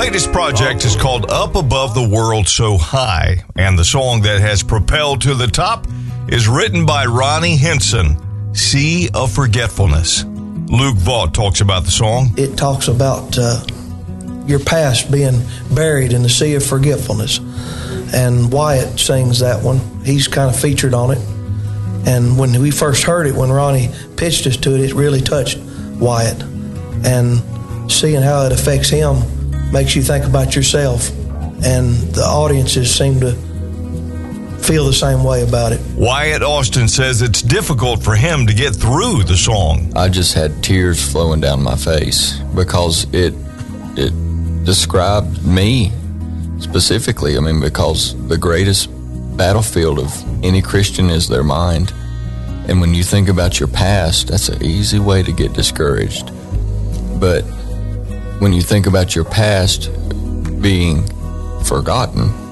latest project is called Up Above the World So High, and the song that has propelled to the top is written by Ronnie Henson, Sea of Forgetfulness. Luke Vaught talks about the song. It talks about your past being buried in the sea of forgetfulness. And Wyatt sings that one. He's kind of featured on it. And when we first heard it, when Ronnie pitched us to it, it really touched Wyatt. And seeing how it affects him makes you think about yourself. And the audiences seem to feel the same way about it. Wyatt Austin says it's difficult for him to get through the song. I just had tears flowing down my face because it described me specifically. I mean, because the greatest battlefield of any Christian is their mind. And when you think about your past, that's an easy way to get discouraged. But when you think about your past being forgotten,